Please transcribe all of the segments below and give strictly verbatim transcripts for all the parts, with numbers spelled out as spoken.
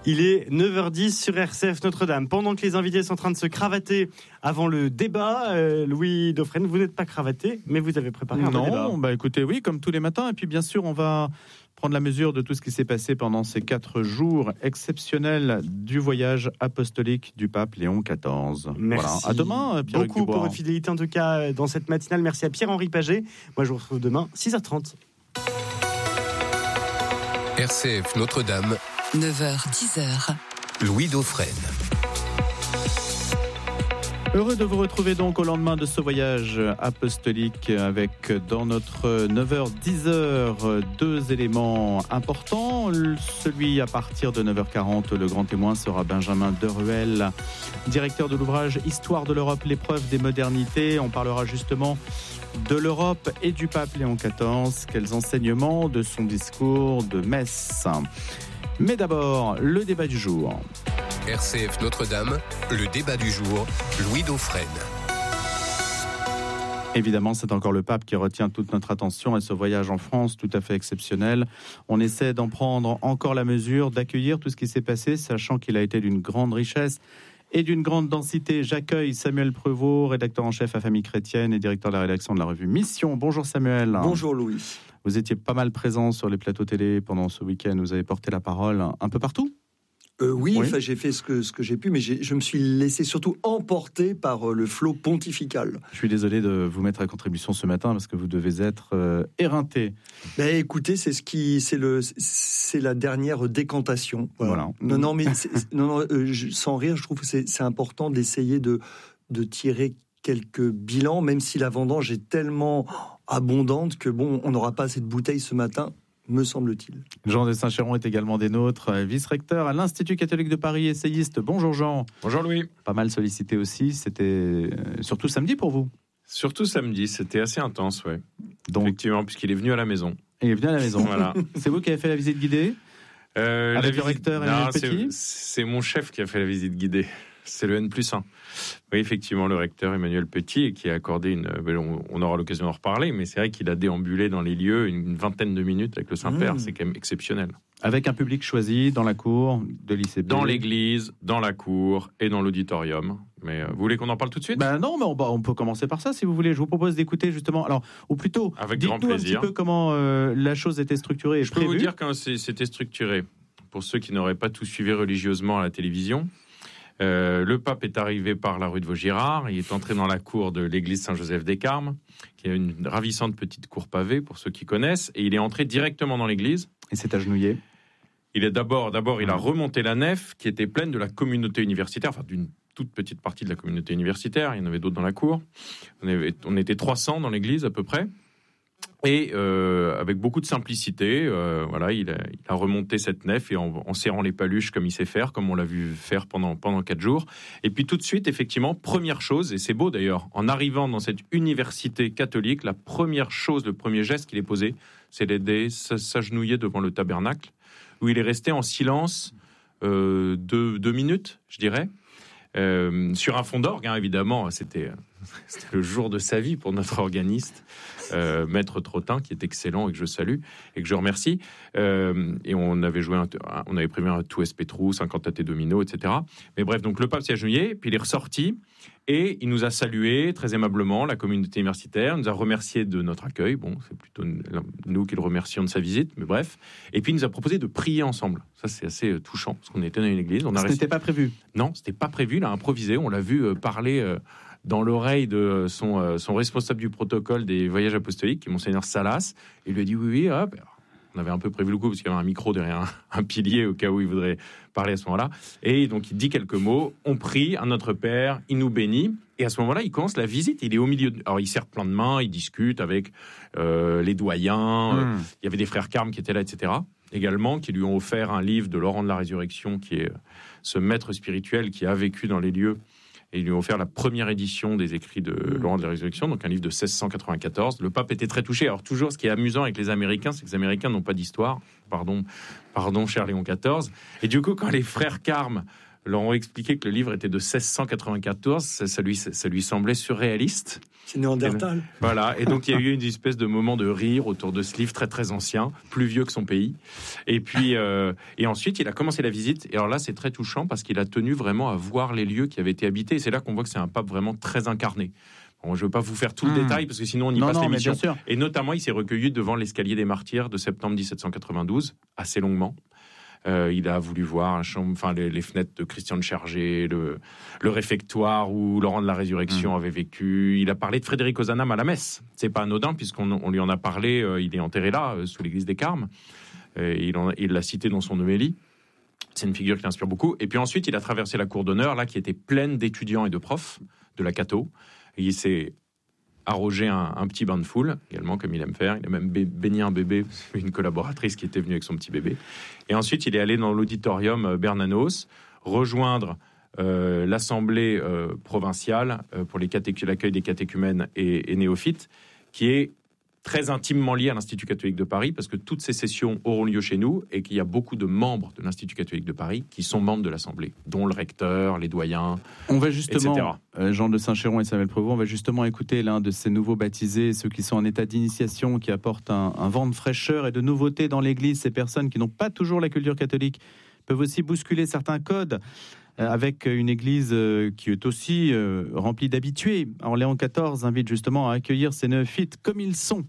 Il est neuf heures dix sur R C F Notre-Dame. Pendant que les invités sont en train de se cravater avant le débat, euh, Louis Dauphren, vous n'êtes pas cravaté, mais vous avez préparé un non, débat. Non, bah écoutez, oui, comme tous les matins. Et puis bien sûr, on va prendre la mesure de tout ce qui s'est passé pendant ces quatre jours exceptionnels du voyage apostolique du pape Léon quatorze. Merci. Voilà. À demain, Pierre beaucoup pour votre fidélité en tout cas dans cette matinale. Merci à Pierre-Henri Paget. Moi, je vous retrouve demain six heures trente. R C F Notre-Dame. neuf heures dix. Louis Dauphren. Heureux de vous retrouver donc au lendemain de ce voyage apostolique avec dans notre neuf heures dix deux éléments importants. Celui à partir de neuf heures quarante, le grand témoin sera Benjamin Deruel, directeur de l'ouvrage Histoire de l'Europe, l'épreuve des modernités. On parlera justement de l'Europe et du pape Léon quatorze. Quels enseignements de son discours de messe. Mais d'abord, le débat du jour. R C F Notre-Dame, le débat du jour, Louis Dauphren. Évidemment, c'est encore le pape qui retient toute notre attention et ce voyage en France tout à fait exceptionnel. On essaie d'en prendre encore la mesure, d'accueillir tout ce qui s'est passé, sachant qu'il a été d'une grande richesse et d'une grande densité. J'accueille Samuel Prévost, rédacteur en chef à Famille Chrétienne et directeur de la rédaction de la revue Mission. Bonjour Samuel. Bonjour Louis. Vous étiez pas mal présent sur les plateaux télé pendant ce week-end. Vous avez porté la parole un peu partout. Euh, oui, oui. Enfin, j'ai fait ce que, ce que j'ai pu, mais j'ai, je me suis laissé surtout emporter par euh, le flot pontifical. Je suis désolé de vous mettre à contribution ce matin parce que vous devez être euh, éreinté. Ben, écoutez, c'est ce qui, c'est le, c'est la dernière décantation. Voilà. Voilà. Non, non, mais c'est, non, non, euh, je, sans rire, je trouve que c'est, c'est important d'essayer de, de tirer quelques bilans, même si la vendange est tellement abondante que bon, on n'aura pas assez de bouteilles ce matin. Me semble-t-il. Jean de Saint-Chéron est également des nôtres, vice-recteur à l'Institut catholique de Paris, essayiste. Bonjour Jean. Bonjour Louis. Pas mal sollicité aussi, c'était surtout samedi pour vous. Surtout samedi, c'était assez intense, ouais. Donc, effectivement, puisqu'il est venu à la maison. Il est venu à la maison. Voilà. C'est vous qui avez fait la visite guidée euh, avec la le visite... recteur Emmanuel Petit. C'est, c'est mon chef qui a fait la visite guidée. C'est le N plus un. Oui, effectivement, le recteur Emmanuel Petit, et qui a accordé une... On aura l'occasion d'en reparler, mais c'est vrai qu'il a déambulé dans les lieux une vingtaine de minutes avec le Saint-Père. Mmh. C'est quand même exceptionnel. Avec un public choisi dans la cour de l'I C P. Dans l'église, dans la cour et dans l'auditorium. Mais euh, vous voulez qu'on en parle tout de suite ? Ben non, mais on, on peut commencer par ça si vous voulez. Je vous propose d'écouter justement. Alors, ou plutôt, avec dites-nous grand plaisir. un petit peu comment euh, la chose était structurée et Je prévue. peux vous dire quand c'était structuré. Pour ceux qui n'auraient pas tout suivi religieusement à la télévision, euh, le pape est arrivé par la rue de Vaugirard. Il est entré dans la cour de l'église Saint-Joseph-des-Carmes, qui est une ravissante petite cour pavée pour ceux qui connaissent, et il est entré directement dans l'église. Et s'est agenouillé. Il est d'abord, d'abord, il a remonté la nef qui était pleine de la communauté universitaire, enfin d'une toute petite partie de la communauté universitaire. Il y en avait d'autres dans la cour. On, avait, on était trois cents dans l'église à peu près. Et euh, avec beaucoup de simplicité, euh, voilà, il a, il a remonté cette nef et en, en serrant les paluches comme il sait faire, comme on l'a vu faire pendant pendant quatre jours. Et puis tout de suite, effectivement, première chose, et c'est beau d'ailleurs, en arrivant dans cette université catholique, la première chose, le premier geste qu'il est posé, c'est d'aider s'agenouiller devant le tabernacle, où il est resté en silence euh, deux, deux minutes, je dirais. Euh, sur un fond d'orgue, hein, évidemment, c'était, c'était le jour de sa vie pour notre organiste, euh, Maître Trottin, qui est excellent et que je salue et que je remercie. Euh, et on avait joué, un, on avait prévu un tout S P Trou, un cantate domino, et cetera. Mais bref, donc le pape s'est agenouillé, puis il est ressorti et il nous a salué très aimablement, la communauté universitaire, nous a remercié de notre accueil. Bon, c'est plutôt nous qui le remercions de sa visite, mais bref. Et puis il nous a proposé de prier ensemble. Ça, c'est assez touchant parce qu'on était dans une église. On a Ce réussi... n'était pas prévu. Non, c'était pas prévu. Il a improvisé. On l'a vu parler dans l'oreille de son, son responsable du protocole des voyages apostoliques, qui est Monseigneur Salas. Il lui a dit oui, oui, hop. On avait un peu prévu le coup parce qu'il y avait un micro derrière un, un pilier au cas où il voudrait parler à ce moment-là. Et donc il dit quelques mots. On prie à notre Père, il nous bénit. Et à ce moment-là, il commence la visite. Il est au milieu. De... Alors il serre plein de mains, il discute avec euh, les doyens. Mmh. Euh, il y avait des frères Carmes qui étaient là, et cetera. Également, qui lui ont offert un livre de Laurent de la Résurrection, qui est ce maître spirituel qui a vécu dans les lieux. Et ils lui ont offert la première édition des écrits de mmh. Laurent de la Résurrection, donc un livre de seize cent quatre-vingt-quatorze. Le pape était très touché. Alors toujours, ce qui est amusant avec les Américains, c'est que les Américains n'ont pas d'histoire. Pardon, pardon, cher Léon quatorze. Et du coup, quand les frères Carmes leur ont expliqué que le livre était de seize cent quatre-vingt-quatorze. Ça, ça, lui, ça lui semblait surréaliste. C'est Néandertal. Et, voilà. Et donc, il y a eu une espèce de moment de rire autour de ce livre très, très ancien, plus vieux que son pays. Et puis, euh, et ensuite, il a commencé la visite. Et alors là, c'est très touchant parce qu'il a tenu vraiment à voir les lieux qui avaient été habités. Et c'est là qu'on voit que c'est un pape vraiment très incarné. Bon, je ne veux pas vous faire tout le mmh. détail parce que sinon on y non, passe non, l'émission. Et notamment, il s'est recueilli devant l'escalier des martyrs de septembre dix-sept cent quatre-vingt-douze, assez longuement. Euh, il a voulu voir un chambre, enfin, les, les fenêtres de Christian de Chergé, le, le réfectoire où Laurent de la Résurrection mmh. avait vécu. Il a parlé de Frédéric Ozanam à la messe. C'est pas anodin puisqu'on on lui en a parlé. Euh, il est enterré là, euh, sous l'église des Carmes. Euh, il, en, il l'a cité dans son homélie. C'est une figure qui inspire beaucoup. Et puis ensuite, il a traversé la cour d'honneur, là, qui était pleine d'étudiants et de profs de la Cato. Et il s'est arrogé un, un petit bain de foule, également, comme il aime faire. Il a même baigné un bébé, une collaboratrice qui était venue avec son petit bébé. Et ensuite, il est allé dans l'auditorium Bernanos, rejoindre euh, l'Assemblée euh, provinciale euh, pour les catéch- l'accueil des catéchumènes et, et néophytes, qui est très intimement lié à l'Institut catholique de Paris, parce que toutes ces sessions auront lieu chez nous, et qu'il y a beaucoup de membres de l'Institut catholique de Paris qui sont membres de l'Assemblée, dont le recteur, les doyens, on va justement, et cetera. Euh, Jean de Saint-Chéron et Samuel Prévost, on va justement écouter l'un de ces nouveaux baptisés, ceux qui sont en état d'initiation, qui apportent un, un vent de fraîcheur et de nouveauté dans l'Église. Ces personnes qui n'ont pas toujours la culture catholique peuvent aussi bousculer certains codes, euh, avec une Église euh, qui est aussi euh, remplie d'habitués. Alors Léon quatorze invite justement à accueillir ces néophytes comme ils sont.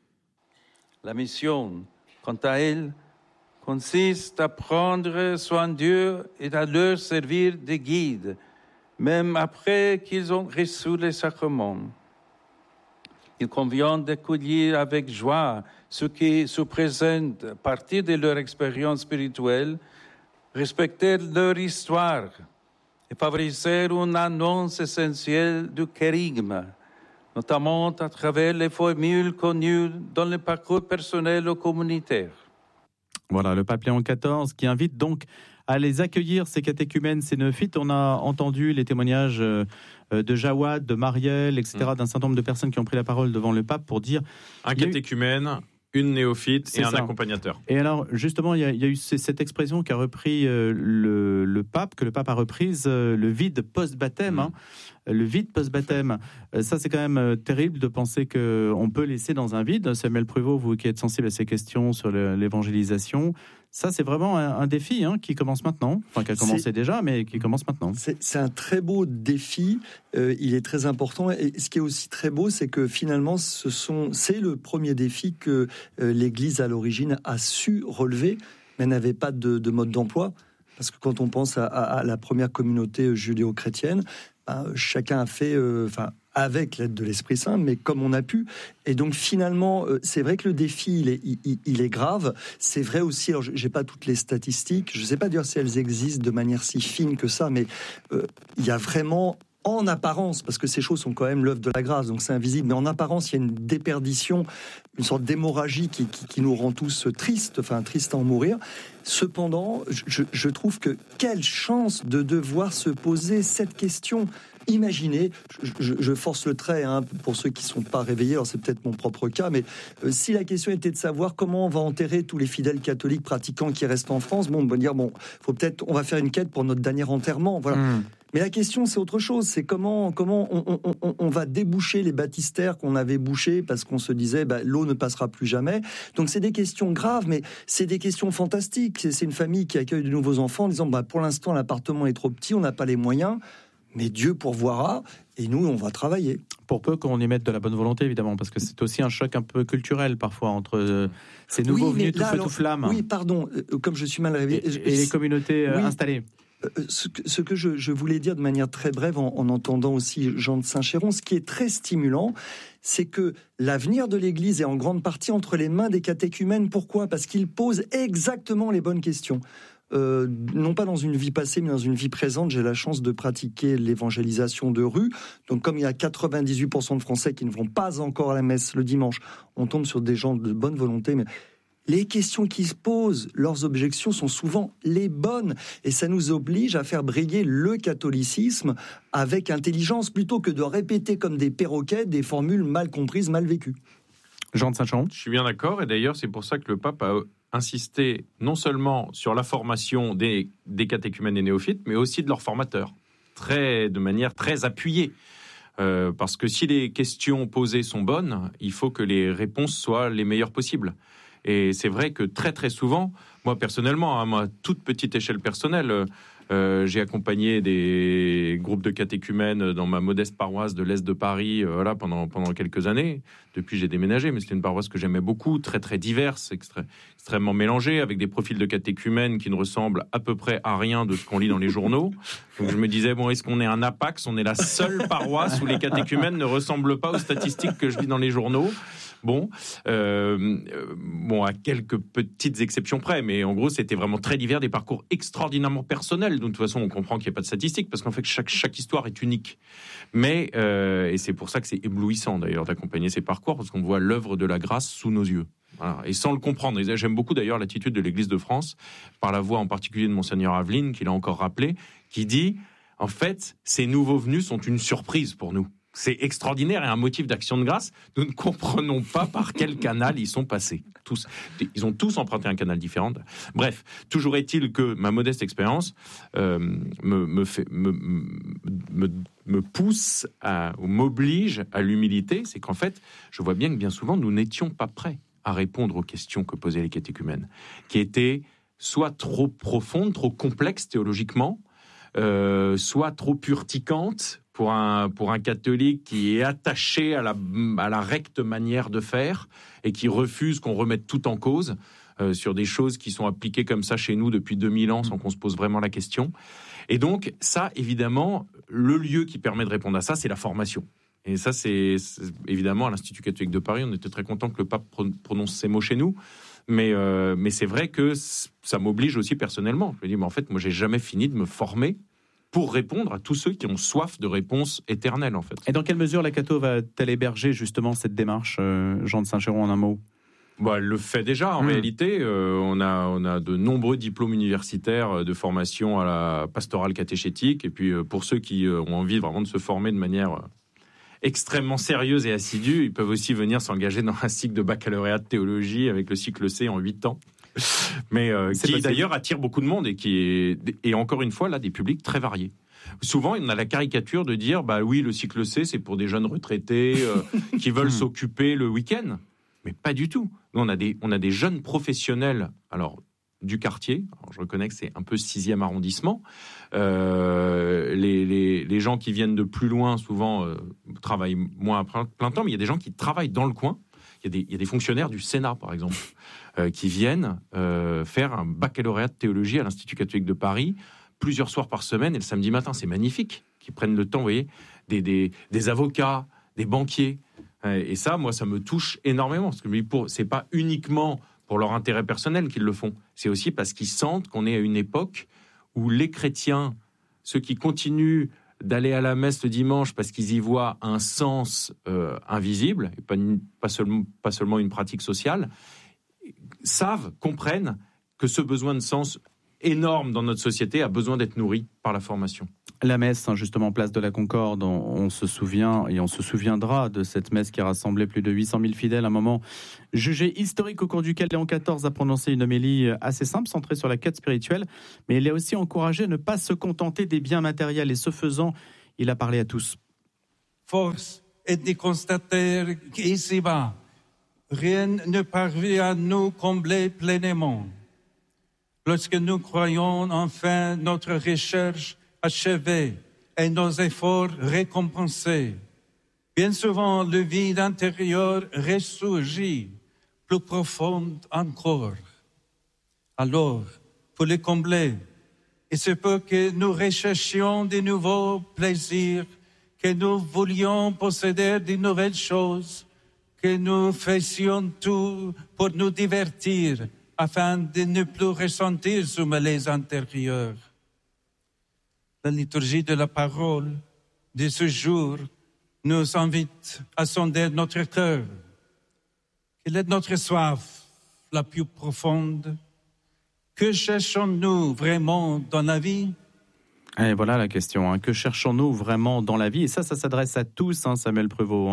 La mission, quant à elle, consiste à prendre soin d'eux et à leur servir de guide, même après qu'ils ont reçu les sacrements. Il convient d'accueillir avec joie ceux qui se présentent à partir de leur expérience spirituelle, respecter leur histoire et favoriser une annonce essentielle du kérigme, notamment à travers les formules connues dans le parcours personnel ou communautaire. Voilà, le pape Léon quatorze qui invite donc à les accueillir, ces catéchumènes, ces néophytes. On a entendu les témoignages de Jawad, de Marielle, et cetera, mmh. d'un certain nombre de personnes qui ont pris la parole devant le pape pour dire... Un catéchumène, une néophyte C'est et un ça. accompagnateur. Et alors, justement, il y a, il y a eu cette expression qu'a repris euh, le, le pape, que le pape a reprise, euh, le vide post-baptême. Mmh. Hein, le vide post-baptême. Euh, ça, c'est quand même euh, terrible de penser qu'on peut laisser dans un vide. Samuel Prévost, vous qui êtes sensible à ces questions sur le, l'évangélisation, ça, c'est vraiment un, un défi hein, qui commence maintenant. Enfin, qui a commencé c'est, déjà, mais qui commence maintenant. C'est, c'est un très beau défi. Euh, il est très important. Et ce qui est aussi très beau, c'est que finalement, ce sont, c'est le premier défi que euh, l'Église, à l'origine, a su relever, mais n'avait pas de, de mode d'emploi. Parce que quand on pense à, à, à la première communauté judéo-chrétienne, ben, chacun a fait... Euh, enfin, avec l'aide de l'Esprit Saint, mais comme on a pu. Et donc finalement, c'est vrai que le défi, il est, il, il est grave. C'est vrai aussi, alors j'ai pas toutes les statistiques, je sais pas dire si elles existent de manière si fine que ça, mais euh, il y a vraiment... en apparence, parce que ces choses sont quand même l'œuvre de la grâce, donc c'est invisible, mais en apparence, il y a une déperdition, une sorte d'hémorragie qui, qui, qui nous rend tous tristes, enfin tristes à en mourir. Cependant, je, je trouve que quelle chance de devoir se poser cette question. Imaginez, je, je force le trait hein, pour ceux qui ne sont pas réveillés, alors c'est peut-être mon propre cas, mais euh, si la question était de savoir comment on va enterrer tous les fidèles catholiques pratiquants qui restent en France, bon, on va dire, bon, faut peut-être, on va faire une quête pour notre dernier enterrement, voilà. Mmh. Mais la question, c'est autre chose. C'est comment, comment on, on, on va déboucher les baptistères qu'on avait bouchés parce qu'on se disait bah, l'eau ne passera plus jamais. Donc c'est des questions graves, mais c'est des questions fantastiques. C'est, c'est une famille qui accueille de nouveaux enfants en disant bah, pour l'instant l'appartement est trop petit, on n'a pas les moyens, mais Dieu pourvoira et nous on va travailler. Pour peu qu'on y mette de la bonne volonté évidemment, parce que c'est aussi un choc un peu culturel parfois entre euh, ces nouveaux oui, venus tout feu tout flamme. Oui, pardon, euh, comme je suis mal réveillé. Et, et les communautés euh, oui. installées. Ce que, ce que je, je voulais dire de manière très brève en, en entendant aussi Jean de Saint-Chéron, ce qui est très stimulant, c'est que l'avenir de l'Église est en grande partie entre les mains des catéchumènes. Pourquoi ? Parce qu'ils posent exactement les bonnes questions. Euh, non pas dans une vie passée, mais dans une vie présente. J'ai la chance de pratiquer l'évangélisation de rue. Donc comme il y a quatre-vingt-dix-huit pour cent de Français qui ne vont pas encore à la messe le dimanche, on tombe sur des gens de bonne volonté, mais... les questions qui se posent, leurs objections sont souvent les bonnes. Et ça nous oblige à faire briller le catholicisme avec intelligence, plutôt que de répéter comme des perroquets des formules mal comprises, mal vécues. Jean de Saint-Chéron ? Je suis bien d'accord. Et d'ailleurs, c'est pour ça que le pape a insister non seulement sur la formation des, des catéchumènes et néophytes, mais aussi de leurs formateurs, très, de manière très appuyée. Euh, parce que si les questions posées sont bonnes, il faut que les réponses soient les meilleures possibles. Et c'est vrai que très très souvent, moi personnellement, à ma toute petite échelle personnelle, euh, j'ai accompagné des groupes de catéchumènes dans ma modeste paroisse de l'Est de Paris euh, voilà, pendant, pendant quelques années. Depuis, j'ai déménagé, mais c'était une paroisse que j'aimais beaucoup, très très diverse, extré- extrêmement mélangée, avec des profils de catéchumènes qui ne ressemblent à peu près à rien de ce qu'on lit dans les journaux. Donc je me disais, bon, est-ce qu'on est un APAX ? On est la seule paroisse où les catéchumènes ne ressemblent pas aux statistiques que je lis dans les journaux. Bon, euh, bon, à quelques petites exceptions près, mais en gros, c'était vraiment très divers, des parcours extraordinairement personnels. De toute façon, on comprend qu'il n'y a pas de statistiques, parce qu'en fait, chaque, chaque histoire est unique. Mais, euh, et c'est pour ça que c'est éblouissant, d'ailleurs, d'accompagner ces parcours, parce qu'on voit l'œuvre de la grâce sous nos yeux. Voilà. Et sans le comprendre. Et j'aime beaucoup, d'ailleurs, l'attitude de l'Église de France, par la voix en particulier de Monseigneur Aveline, qui l'a encore rappelé, qui dit, en fait, ces nouveaux venus sont une surprise pour nous. C'est extraordinaire et un motif d'action de grâce. Nous ne comprenons pas par quel canal ils sont passés. Tous, ils ont tous emprunté un canal différent. Bref, toujours est-il que ma modeste expérience euh, me, me, fait, me, me, me pousse à, ou m'oblige à l'humilité. C'est qu'en fait, je vois bien que bien souvent, nous n'étions pas prêts à répondre aux questions que posaient les catéchumènes, qui étaient soit trop profondes, trop complexes théologiquement, euh, soit trop urticantes, pour un, pour un catholique qui est attaché à la, à la recte manière de faire et qui refuse qu'on remette tout en cause euh, sur des choses qui sont appliquées comme ça chez nous depuis deux mille ans sans qu'on se pose vraiment la question. Et donc, ça, évidemment, le lieu qui permet de répondre à ça, c'est la formation. Et ça, c'est, c'est évidemment à l'Institut catholique de Paris, on était très content que le pape prononce ces mots chez nous. Mais, euh, mais c'est vrai que ça m'oblige aussi personnellement. Je me dis, mais en fait, moi, j'ai jamais fini de me former pour répondre à tous ceux qui ont soif de réponses éternelles, en fait. Et dans quelle mesure la Cato va-t-elle héberger justement cette démarche, euh, Jean de Saint-Chéron, en un mot ? Bah, elle le fait déjà, en mmh. réalité. Euh, on, a, on a de nombreux diplômes universitaires de formation à la pastorale catéchétique. Et puis, euh, pour ceux qui euh, ont envie vraiment de se former de manière euh, extrêmement sérieuse et assidue, ils peuvent aussi venir s'engager dans un cycle de baccalauréat de théologie avec le cycle C en huit ans. Mais euh, qui possible. D'ailleurs attire beaucoup de monde et qui est, et encore une fois là des publics très variés. Souvent on a la caricature de dire bah oui le cycle C c'est pour des jeunes retraités euh, qui veulent s'occuper le week-end, mais pas du tout. Nous on a des on a des jeunes professionnels alors du quartier. Alors, je reconnais que c'est un peu sixième arrondissement. Euh, les, les les gens qui viennent de plus loin souvent euh, travaillent moins à plein temps, mais il y a des gens qui travaillent dans le coin. Il y a des, il y a des fonctionnaires du Sénat, par exemple, euh, qui viennent euh, faire un baccalauréat de théologie à l'Institut catholique de Paris, plusieurs soirs par semaine, et le samedi matin, c'est magnifique, qui prennent le temps, vous voyez, des, des, des avocats, des banquiers. Et ça, moi, ça me touche énormément, parce que pour, c'est pas uniquement pour leur intérêt personnel qu'ils le font, c'est aussi parce qu'ils sentent qu'on est à une époque où les chrétiens, ceux qui continuent d'aller à la messe le dimanche parce qu'ils y voient un sens euh, invisible, et pas, une, pas, seulement, pas seulement une pratique sociale, savent, comprennent que ce besoin de sens énorme dans notre société a besoin d'être nourri par la formation. La messe, justement, place de la Concorde, on, on se souvient et on se souviendra de cette messe qui a rassemblé plus de huit cent mille fidèles, un moment jugé historique au cours duquel Léon quatorze a prononcé une homélie assez simple, centrée sur la quête spirituelle, mais il a aussi encouragé à ne pas se contenter des biens matériels et ce faisant, il a parlé à tous. Force est de constater qu'ici-bas, rien ne parvient à nous combler pleinement. Lorsque nous croyons enfin notre recherche achevée et nos efforts récompensés, bien souvent le vide intérieur ressurgit, plus profond encore. Alors, pour le combler, il se peut que nous recherchions de nouveaux plaisirs, que nous voulions posséder de nouvelles choses, que nous fassions tout pour nous divertir, afin de ne plus ressentir ce malaise intérieur. La liturgie de la parole de ce jour nous invite à sonder notre cœur. Quelle est notre soif la plus profonde? Que cherchons-nous vraiment dans la vie? Et voilà la question, hein. Que cherchons-nous vraiment dans la vie? Et ça, ça s'adresse à tous, hein, Samuel Prévost. Hein.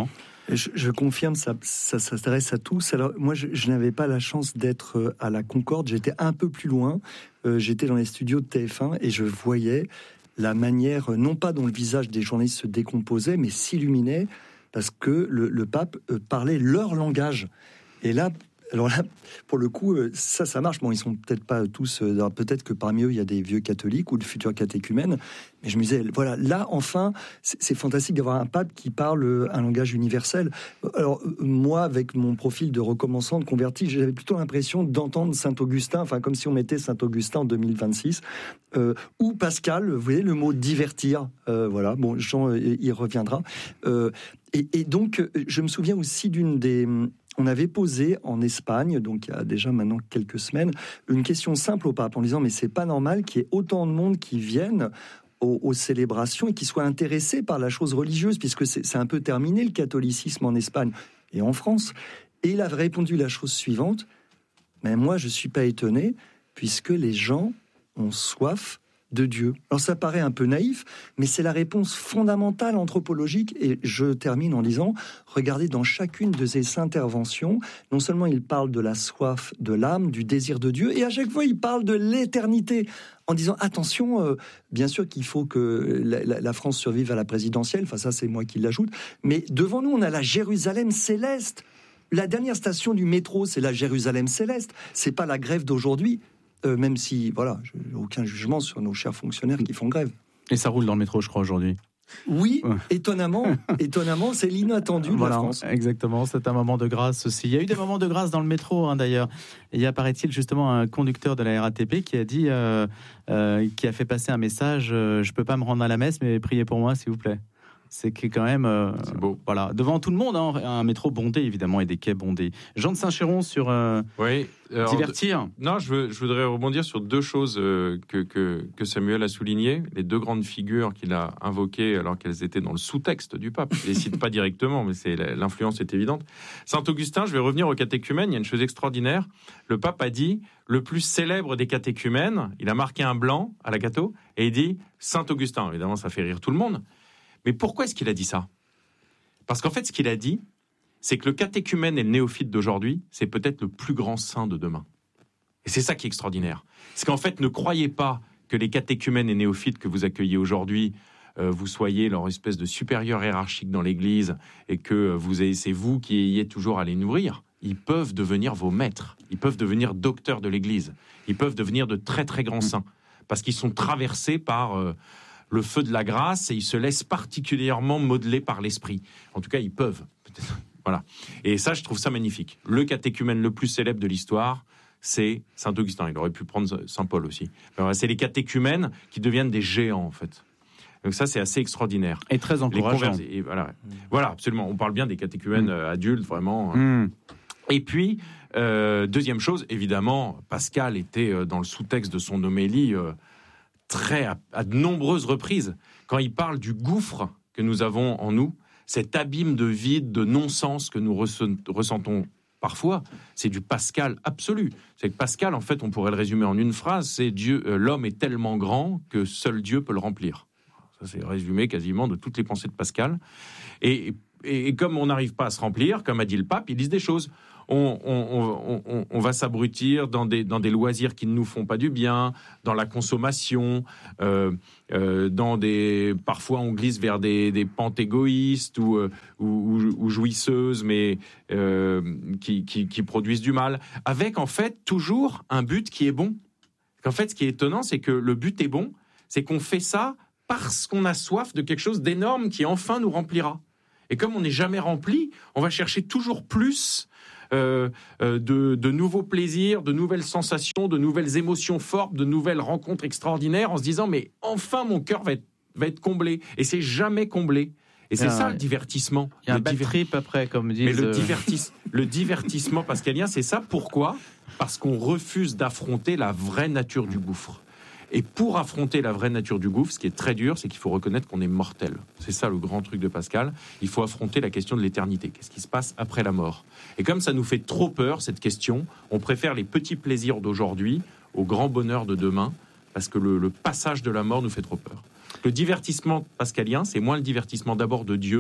Je, je confirme, ça, ça, ça s'adresse à tous. Alors, moi, je, je n'avais pas la chance d'être à la Concorde. J'étais un peu plus loin. Euh, j'étais dans les studios de T F un et je voyais la manière, non pas dont le visage des journalistes se décomposait, mais s'illuminait parce que le, le pape euh, parlait leur langage. Et là, alors là, pour le coup, ça, ça marche. Bon, ils sont peut-être pas tous. Euh, peut-être que parmi eux, il y a des vieux catholiques ou de futurs catéchumènes. Mais je me disais, voilà, là, enfin, c'est, c'est fantastique d'avoir un pape qui parle un langage universel. Alors, moi, avec mon profil de recommençant, de converti, j'avais plutôt l'impression d'entendre Saint-Augustin, enfin, comme si on mettait Saint-Augustin en deux mille vingt-six, euh, ou Pascal, vous voyez, le mot divertir. Euh, voilà, bon, Jean y reviendra. Euh, et, et donc, je me souviens aussi d'une des. On avait posé en Espagne, donc il y a déjà maintenant quelques semaines, une question simple au pape en disant mais c'est pas normal qu'il y ait autant de monde qui viennent aux, aux célébrations et qui soient intéressés par la chose religieuse, puisque c'est, c'est un peu terminé le catholicisme en Espagne et en France. Et il a répondu la chose suivante, mais moi je suis pas étonné, puisque les gens ont soif de Dieu. Alors ça paraît un peu naïf, mais c'est la réponse fondamentale anthropologique. Et je termine en disant, regardez dans chacune de ces interventions, non seulement il parle de la soif de l'âme, du désir de Dieu, et à chaque fois il parle de l'éternité, en disant attention, euh, bien sûr qu'il faut que la, la, la France survive à la présidentielle, enfin ça c'est moi qui l'ajoute, mais devant nous on a la Jérusalem céleste. La dernière station du métro, c'est la Jérusalem céleste, c'est pas la grève d'aujourd'hui. Euh, même si, voilà, je n'ai aucun jugement sur nos chers fonctionnaires qui font grève. Et ça roule dans le métro, je crois, aujourd'hui. Oui, ouais. étonnamment, étonnamment, c'est l'inattendu de voilà, la France. Exactement, c'est un moment de grâce aussi. Il y a eu des moments de grâce dans le métro, hein, d'ailleurs. Il y a, paraît-il, justement un conducteur de la R A T P qui a dit, euh, euh, qui a fait passer un message, euh, je ne peux pas me rendre à la messe, mais priez pour moi, s'il vous plaît. C'est quand même, euh, c'est beau. Voilà, devant tout le monde, hein, un métro bondé évidemment et des quais bondés. Jean de Saint-Chéron sur euh, oui, alors, divertir. Non, je, veux, je voudrais rebondir sur deux choses euh, que, que, que Samuel a soulignées, les deux grandes figures qu'il a invoquées alors qu'elles étaient dans le sous-texte du pape. Il les cite pas directement, mais c'est l'influence est évidente. Saint-Augustin, je vais revenir aux catéchumènes. Il y a une chose extraordinaire. Le pape a dit le plus célèbre des catéchumènes. Il a marqué un blanc à la catho et il dit Saint-Augustin. Évidemment, ça fait rire tout le monde. Mais pourquoi est-ce qu'il a dit ça ? Parce qu'en fait, ce qu'il a dit, c'est que le catéchumène et le néophyte d'aujourd'hui, c'est peut-être le plus grand saint de demain. Et c'est ça qui est extraordinaire. C'est qu'en fait, ne croyez pas que les catéchumènes et néophytes que vous accueillez aujourd'hui, euh, vous soyez leur espèce de supérieur hiérarchique dans l'Église et que vous ayez, c'est vous qui ayez toujours à les nourrir. Ils peuvent devenir vos maîtres. Ils peuvent devenir docteurs de l'Église. Ils peuvent devenir de très, très grands saints. Parce qu'ils sont traversés par... Euh, le feu de la grâce, et ils se laissent particulièrement modeler par l'esprit. En tout cas, ils peuvent. Peut-être. Voilà. Et ça, je trouve ça magnifique. Le catéchumène le plus célèbre de l'histoire, c'est Saint-Augustin. Il aurait pu prendre Saint-Paul aussi. Alors, c'est les catéchumènes qui deviennent des géants, en fait. Donc ça, c'est assez extraordinaire. Et très encourageant. Et voilà. Mmh. Voilà, absolument. On parle bien des catéchumènes mmh. adultes, vraiment. Mmh. Et puis, euh, deuxième chose, évidemment, Pascal était dans le sous-texte de son homélie... Euh, très à, à de nombreuses reprises, quand il parle du gouffre que nous avons en nous, cet abîme de vide, de non-sens que nous ressent, ressentons parfois, c'est du Pascal absolu. C'est que Pascal, en fait, on pourrait le résumer en une phrase, c'est Dieu, euh, l'homme est tellement grand que seul Dieu peut le remplir. Ça, c'est résumé quasiment de toutes les pensées de Pascal. Et, et, et comme on n'arrive pas à se remplir, comme a dit le pape, ils disent des choses. On, on, on, on va s'abrutir dans des, dans des loisirs qui ne nous font pas du bien, dans la consommation, euh, euh, dans des, parfois on glisse vers des, des pentes égoïstes ou, ou, ou, ou jouisseuses, mais euh, qui, qui, qui produisent du mal, avec en fait toujours un but qui est bon. En fait, ce qui est étonnant, c'est que le but est bon, c'est qu'on fait ça parce qu'on a soif de quelque chose d'énorme qui enfin nous remplira. Et comme on n'est jamais rempli, on va chercher toujours plus euh, euh, de, de nouveaux plaisirs, de nouvelles sensations, de nouvelles émotions fortes, de nouvelles rencontres extraordinaires, en se disant mais enfin mon cœur va être, va être comblé. Et c'est jamais comblé. Et c'est ah, ça ouais. le divertissement. Il y a le un bad diver... trip après, comme disent... Mais le, divertis... le divertissement pascalien, c'est ça. Pourquoi ? Parce qu'on refuse d'affronter la vraie nature du gouffre. Et pour affronter la vraie nature du gouffre, ce qui est très dur, c'est qu'il faut reconnaître qu'on est mortel. C'est ça le grand truc de Pascal. Il faut affronter la question de l'éternité. Qu'est-ce qui se passe après la mort ? Et comme ça nous fait trop peur, cette question, on préfère les petits plaisirs d'aujourd'hui au grand bonheur de demain, parce que le, le passage de la mort nous fait trop peur. Le divertissement pascalien, c'est moins le divertissement d'abord de Dieu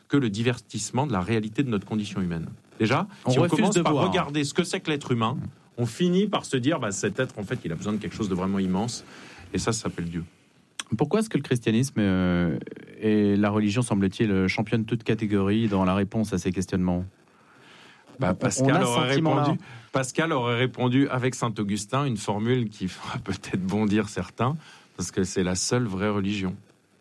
que le divertissement de la réalité de notre condition humaine. Déjà, on si on commence de par voir. regarder ce que c'est que l'être humain, on finit par se dire, bah, cet être, en fait, il a besoin de quelque chose de vraiment immense. Et ça, ça s'appelle Dieu. Pourquoi est-ce que le christianisme euh, et la religion, semble-t-il, championne toute catégorie dans la réponse à ces questionnements ? Bah, Pascal, aurait répondu, là. Pascal aurait répondu avec saint Augustin une formule qui fera peut-être bondir certains, parce que c'est la seule vraie religion.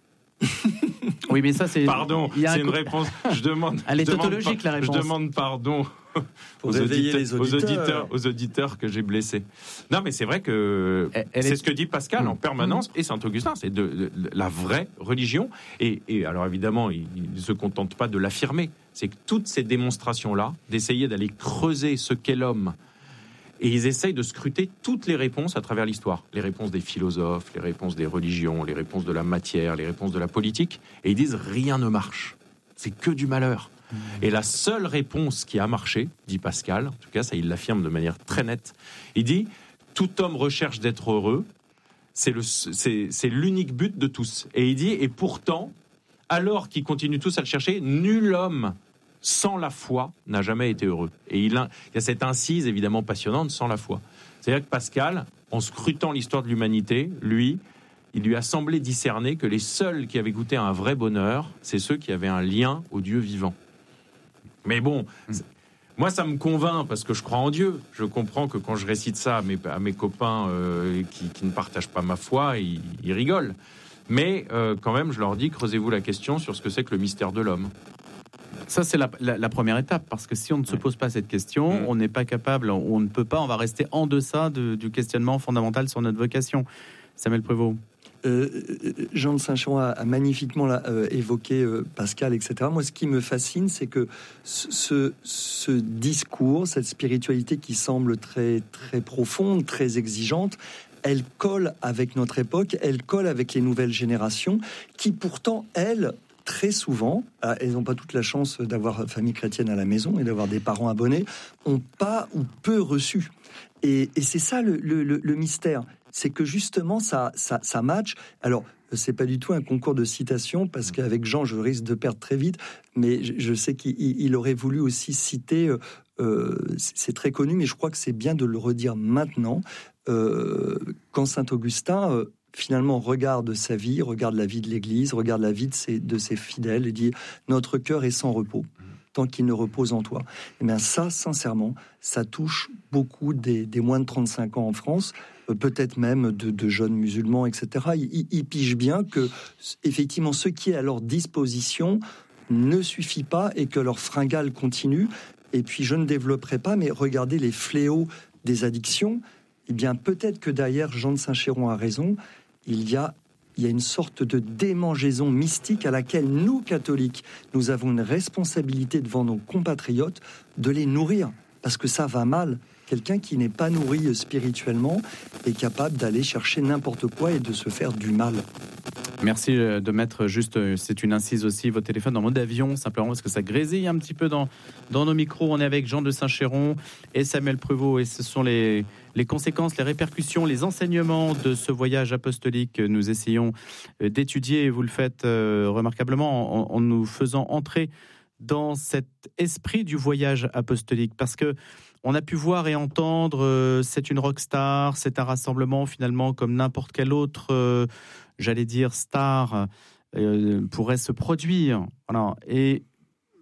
Oui, mais ça, c'est. Pardon, il y a c'est un une co- réponse. Je demande. Elle est je demande tautologique, pas- la réponse. Je demande pardon Pour aux réveiller auditeurs, les aux auditeurs. auditeurs, aux auditeurs que j'ai blessés. Non, mais c'est vrai que Elle- elle c'est est- ce que dit Pascal en permanence et saint Augustin, c'est de, de- de la vraie religion. Et, et alors évidemment, il ne se contente pas de l'affirmer. C'est que toutes ces démonstrations-là, d'essayer d'aller creuser ce qu'est l'homme. Et ils essayent de scruter toutes les réponses à travers l'histoire. Les réponses des philosophes, les réponses des religions, les réponses de la matière, les réponses de la politique. Et ils disent rien ne marche. C'est que du malheur. Mmh. Et la seule réponse qui a marché, dit Pascal, en tout cas ça il l'affirme de manière très nette, il dit « Tout homme recherche d'être heureux, c'est, le, c'est, c'est l'unique but de tous. » Et il dit « Et pourtant, alors qu'ils continuent tous à le chercher, nul homme sans la foi n'a jamais été heureux. » Et il, a, il y a cette incise évidemment passionnante, sans la foi. C'est-à-dire que Pascal, en scrutant l'histoire de l'humanité, lui, il lui a semblé discerner que les seuls qui avaient goûté à un vrai bonheur, c'est ceux qui avaient un lien au Dieu vivant. Mais bon, moi ça me convainc parce que je crois en Dieu. Je comprends que quand je récite ça à mes, à mes copains euh, qui, qui ne partagent pas ma foi, ils, ils rigolent. Mais euh, quand même, je leur dis, creusez-vous la question sur ce que c'est que le mystère de l'homme. Ça, c'est la, la, la première étape, parce que si on ne se pose pas cette question, mmh. on n'est pas capable, on ne peut pas, on va rester en deçà de, du questionnement fondamental sur notre vocation. Samuel Prévost. Euh, Jean de Saint-Chéron a, a magnifiquement là, euh, évoqué euh, Pascal, et cetera. Moi, ce qui me fascine, c'est que ce, ce discours, cette spiritualité qui semble très, très profonde, très exigeante, elle colle avec notre époque, elle colle avec les nouvelles générations, qui pourtant, elles, très souvent, elles n'ont pas toute la chance d'avoir famille chrétienne à la maison et d'avoir des parents abonnés, ont pas ou peu reçu. Et, et c'est ça le, le, le mystère. C'est que justement, ça, ça, ça match. Alors, c'est pas du tout un concours de citation, parce qu'avec Jean, je risque de perdre très vite, mais je, je sais qu'il il aurait voulu aussi citer, euh, c'est très connu, mais je crois que c'est bien de le redire maintenant, euh, quand Saint-Augustin, euh, finalement, regarde sa vie, regarde la vie de l'Église, regarde la vie de ses, de ses fidèles, et dit « Notre cœur est sans repos, tant qu'il ne repose en toi ». Et bien ça, sincèrement, ça touche beaucoup des, des moins de trente-cinq ans en France, peut-être même de, de jeunes musulmans, et cetera. Ils, ils pigent bien que, effectivement, ce qui est à leur disposition ne suffit pas et que leur fringale continue. Et puis, je ne développerai pas, mais regardez les fléaux des addictions. Eh bien, peut-être que derrière, Jean de Saint-Chéron a raison, il y a, il y a une sorte de démangeaison mystique à laquelle nous, catholiques, nous avons une responsabilité devant nos compatriotes de les nourrir, parce que ça va mal. Quelqu'un qui n'est pas nourri spirituellement est capable d'aller chercher n'importe quoi et de se faire du mal. Merci de mettre juste, c'est une incise aussi, votre téléphone en mode avion, simplement parce que ça grésille un petit peu dans, dans nos micros. On est avec Jean de Saint-Chéron et Samuel Prévost, et ce sont les, les conséquences, les répercussions, les enseignements de ce voyage apostolique que nous essayons d'étudier, et vous le faites euh, remarquablement en, en nous faisant entrer dans cet esprit du voyage apostolique, parce que on a pu voir et entendre, euh, c'est une rockstar, c'est un rassemblement finalement comme n'importe quel autre, euh, j'allais dire, star euh, pourrait se produire. Voilà. Et